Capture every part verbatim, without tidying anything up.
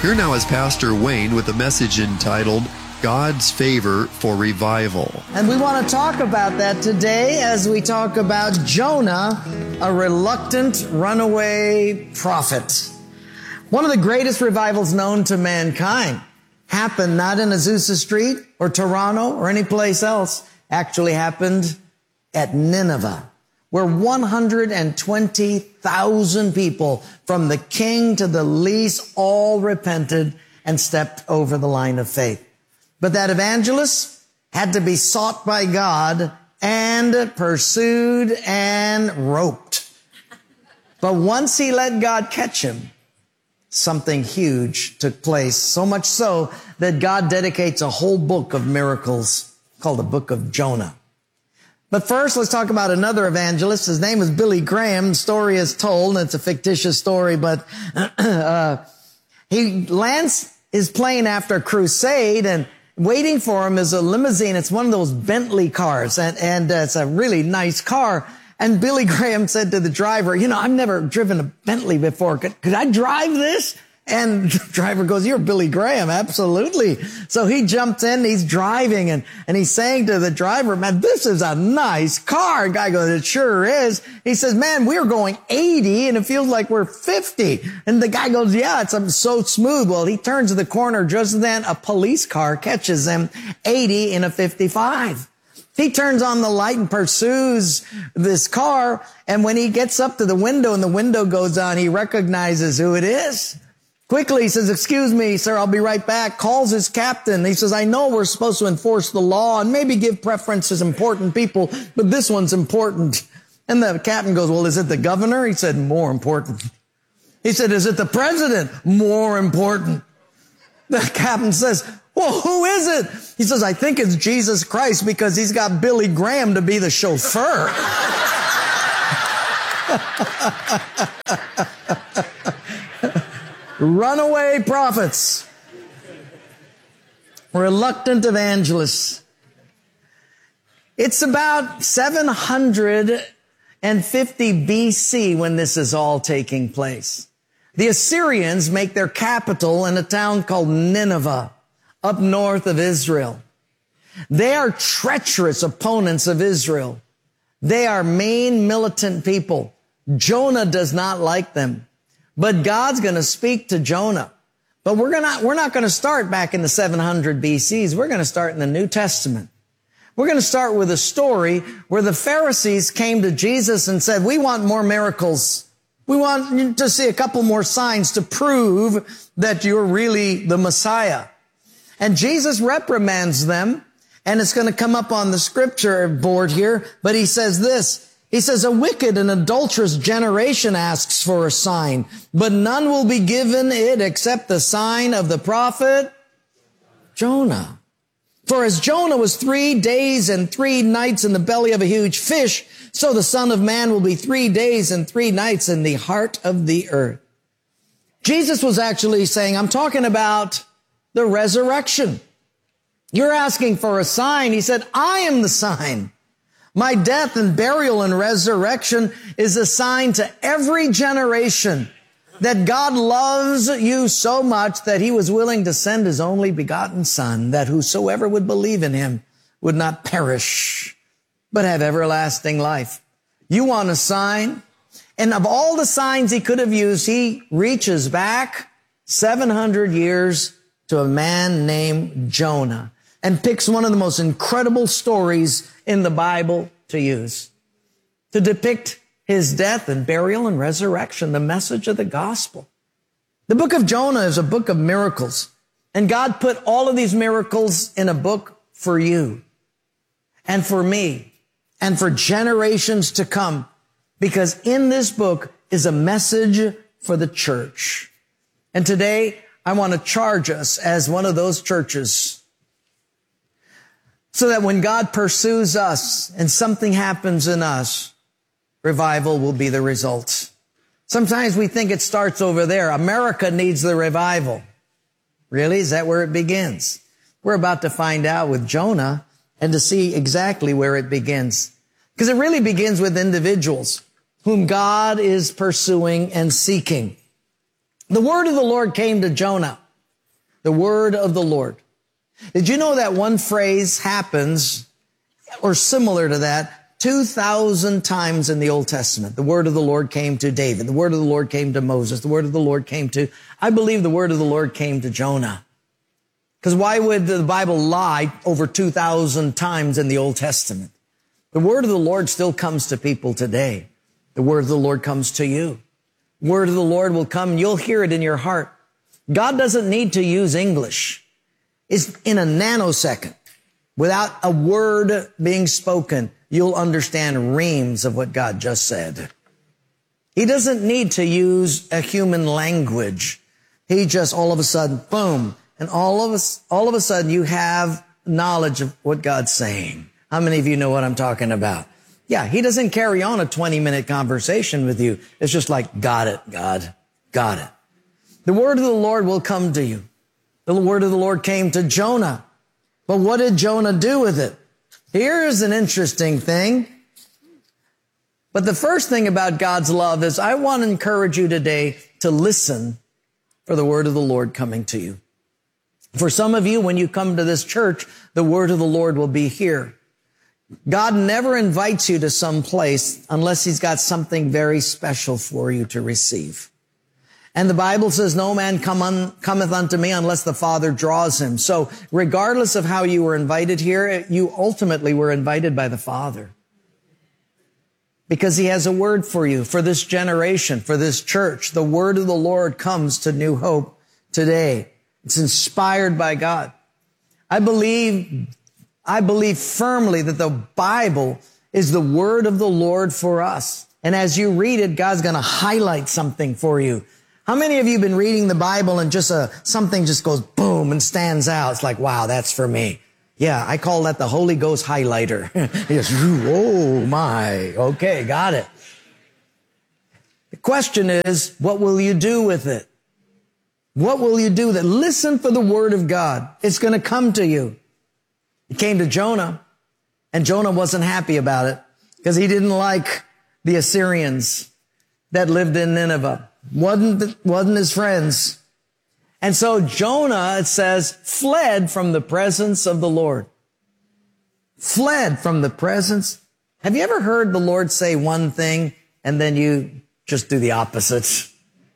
Here now is Pastor Wayne with a message entitled, God's Favor for Revival. And we want to talk about that today as we talk about Jonah, a reluctant runaway prophet. One of the greatest revivals known to mankind happened not in Azusa Street or Toronto or any place else. Actually happened at Nineveh, where one hundred twenty thousand people, from the king to the least, all repented and stepped over the line of faith. But that evangelist had to be sought by God and pursued and roped. But once he let God catch him, something huge took place, so much so that God dedicates a whole book of miracles called the Book of Jonah. But first, let's talk about another evangelist. His name is Billy Graham. The story is told, and it's a fictitious story, but uh, he lands his plane after a crusade, and waiting for him is a limousine. It's one of those Bentley cars, and, and uh, it's a really nice car. And Billy Graham said to the driver, you know, I've never driven a Bentley before. Could, could I drive this? And the driver goes, you're Billy Graham. Absolutely. So he jumps in, he's driving, and, and he's saying to the driver, man, this is a nice car. The guy goes, it sure is. He says, man, we're going eighty and it feels like we're fifty. And the guy goes, yeah, it's so smooth. Well, he turns to the corner. Just then a police car catches him eighty in a fifty-five. He turns on the light and pursues this car. And when he gets up to the window and the window goes on, he recognizes who it is. Quickly, he says, excuse me, sir, I'll be right back. Calls his captain. He says, I know we're supposed to enforce the law and maybe give preference to important people, but this one's important. And the captain goes, well, is it the governor? He said, more important. He said, is it the president? More important. The captain says, well, who is it? He says, I think it's Jesus Christ because he's got Billy Graham to be the chauffeur. Runaway prophets, reluctant evangelists. It's about seven hundred fifty B C when this is all taking place. The Assyrians make their capital in a town called Nineveh, up north of Israel. They are treacherous opponents of Israel. They are mean, militant people. Jonah does not like them. But God's going to speak to Jonah. But we're going to, we're not going to start back in the seven hundred B Cs. We're going to start in the New Testament. We're going to start with a story where the Pharisees came to Jesus and said, we want more miracles. We want to see a couple more signs to prove that you're really the Messiah. And Jesus reprimands them, and it's going to come up on the scripture board here, but he says this. He says, a wicked and adulterous generation asks for a sign, but none will be given it except the sign of the prophet Jonah. For as Jonah was three days and three nights in the belly of a huge fish, so the Son of Man will be three days and three nights in the heart of the earth. Jesus was actually saying, I'm talking about the resurrection. You're asking for a sign. He said, I am the sign. My death and burial and resurrection is a sign to every generation that God loves you so much that he was willing to send his only begotten Son, that whosoever would believe in him would not perish, but have everlasting life. You want a sign? And of all the signs he could have used, he reaches back seven hundred years to a man named Jonah and picks one of the most incredible stories in the Bible to use, to depict his death and burial and resurrection, the message of the gospel. The book of Jonah is a book of miracles, and God put all of these miracles in a book for you and for me and for generations to come, because in this book is a message for the church. And today I want to charge us as one of those churches, so that when God pursues us and something happens in us, revival will be the result. Sometimes we think it starts over there. America needs the revival. Really? Is that where it begins? We're about to find out with Jonah and to see exactly where it begins. Because it really begins with individuals whom God is pursuing and seeking. The word of the Lord came to Jonah. The word of the Lord. Did you know that one phrase happens, or similar to that, two thousand times in the Old Testament? The word of the Lord came to David. The word of the Lord came to Moses. The word of the Lord came to, I believe the word of the Lord came to Jonah. Because why would the Bible lie over two thousand times in the Old Testament? The word of the Lord still comes to people today. The word of the Lord comes to you. Word of the Lord will come, and you'll hear it in your heart. God doesn't need to use English. It's in a nanosecond. Without a word being spoken, you'll understand reams of what God just said. He doesn't need to use a human language. He just all of a sudden, boom, and all of us, all of a sudden you have knowledge of what God's saying. How many of you know what I'm talking about? Yeah, he doesn't carry on a twenty minute conversation with you. It's just like, got it, God, got it. The word of the Lord will come to you. The word of the Lord came to Jonah. But what did Jonah do with it? Here's an interesting thing. But the first thing about God's love is I want to encourage you today to listen for the word of the Lord coming to you. For some of you, when you come to this church, the word of the Lord will be here. God never invites you to some place unless he's got something very special for you to receive. And the Bible says, no man come un, cometh unto me unless the Father draws him. So regardless of how you were invited here, you ultimately were invited by the Father. Because he has a word for you, for this generation, for this church. The word of the Lord comes to New Hope today. It's inspired by God. I believe, I believe firmly that the Bible is the word of the Lord for us. And as you read it, God's going to highlight something for you. How many of you have been reading the Bible and just a, something just goes boom and stands out? It's like, wow, that's for me. Yeah, I call that the Holy Ghost highlighter. Just, oh my, okay, got it. The question is, what will you do with it? What will you do with it? Listen for the word of God. It's going to come to you. It came to Jonah, and Jonah wasn't happy about it because he didn't like the Assyrians that lived in Nineveh. Wasn't, wasn't his friends. And so Jonah, it says, fled from the presence of the Lord. Fled from the presence. Have you ever heard the Lord say one thing and then you just do the opposite?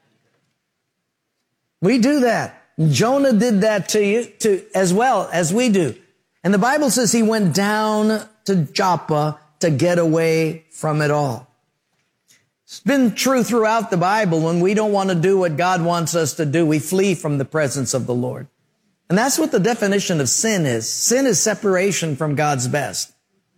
We do that. Jonah did that to you, to, as well as we do. And the Bible says he went down to Joppa to get away from it all. It's been true throughout the Bible. When we don't want to do what God wants us to do, we flee from the presence of the Lord. And that's what the definition of sin is. Sin is separation from God's best.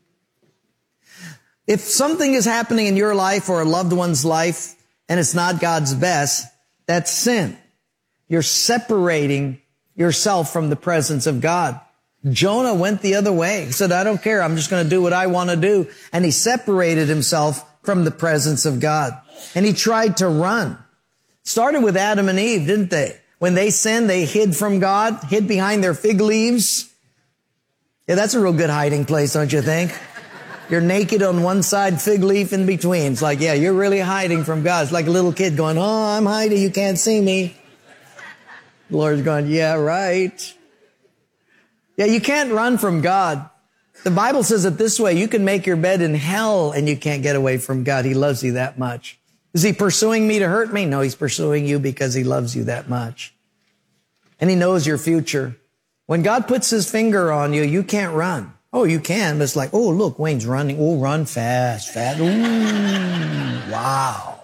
If something is happening in your life or a loved one's life and it's not God's best, that's sin. You're separating yourself from the presence of God. Jonah went the other way. He said, I don't care. I'm just going to do what I want to do. And he separated himself from the presence of God. And he tried to run. Started with Adam and Eve, didn't they? When they sinned, they hid from God, hid behind their fig leaves. Yeah, that's a real good hiding place, don't you think? You're naked on one side, fig leaf in between. It's like, yeah, you're really hiding from God. It's like a little kid going, oh, I'm hiding. You can't see me. The Lord's going, yeah, right. Yeah, you can't run from God. The Bible says it this way, you can make your bed in hell and you can't get away from God. He loves you that much. Is he pursuing me to hurt me? No, he's pursuing you because he loves you that much. And he knows your future. When God puts his finger on you, you can't run. Oh, you can, but it's like, oh, look, Wayne's running. Oh, run fast, fast. Ooh, wow.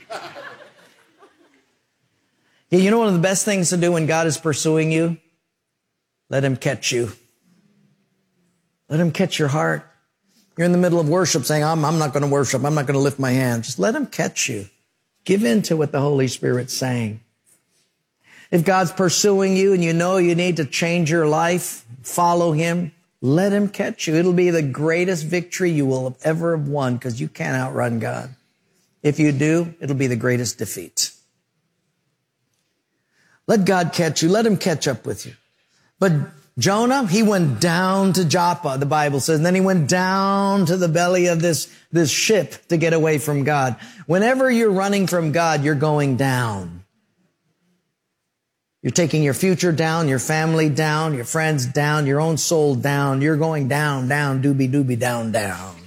Yeah, you know one of the best things to do when God is pursuing you? Let him catch you. Let him catch your heart. You're in the middle of worship saying, I'm, I'm not going to worship. I'm not going to lift my hand. Just let him catch you. Give in to what the Holy Spirit's saying. If God's pursuing you and you know you need to change your life, follow him, let him catch you. It'll be the greatest victory you will have ever have won because you can't outrun God. If you do, it'll be the greatest defeat. Let God catch you. Let him catch up with you. But Jonah, he went down to Joppa, the Bible says, and then he went down to the belly of this, this ship to get away from God. Whenever you're running from God, you're going down. You're taking your future down, your family down, your friends down, your own soul down. You're going down, down, doobie, doobie, down, down.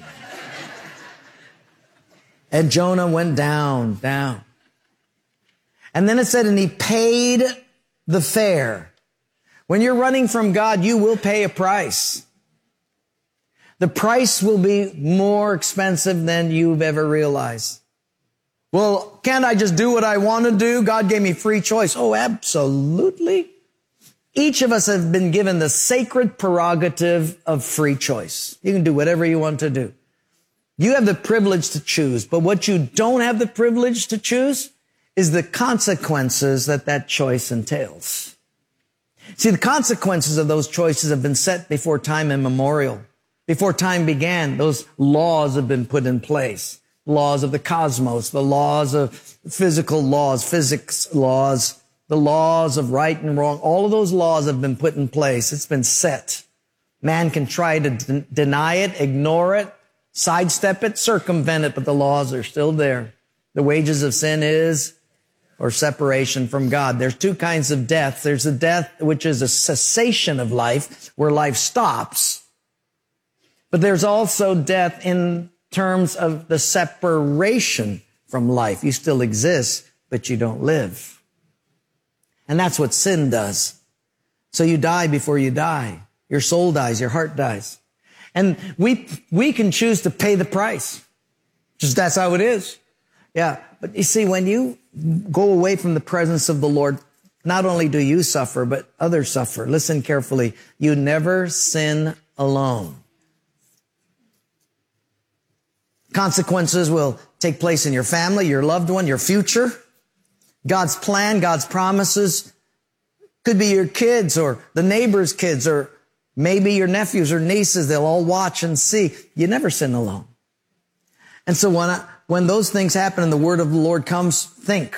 And Jonah went down, down. And then it said, and he paid the fare. When you're running from God, you will pay a price. The price will be more expensive than you've ever realized. Well, can't I just do what I want to do? God gave me free choice. Oh, absolutely. Each of us have been given the sacred prerogative of free choice. You can do whatever you want to do. You have the privilege to choose, but what you don't have the privilege to choose is the consequences that that choice entails. See, the consequences of those choices have been set before time immemorial. Before time began, those laws have been put in place. Laws of the cosmos, the laws of physical laws, physics laws, the laws of right and wrong. All of those laws have been put in place. It's been set. Man can try to d- deny it, ignore it, sidestep it, circumvent it, but the laws are still there. The wages of sin is or separation from God. There's two kinds of death. There's a death which is a cessation of life, where life stops. But there's also death in terms of the separation from life. You still exist, but you don't live. And that's what sin does. So you die before you die. Your soul dies, your heart dies. And we, we can choose to pay the price. Just that's how it is. Yeah. But you see, when you go away from the presence of the Lord, not only do you suffer, but others suffer. Listen carefully. You never sin alone. Consequences will take place in your family, your loved one, your future. God's plan, God's promises could be your kids or the neighbor's kids or maybe your nephews or nieces. They'll all watch and see. You never sin alone. And so when I, when those things happen and the word of the Lord comes, think.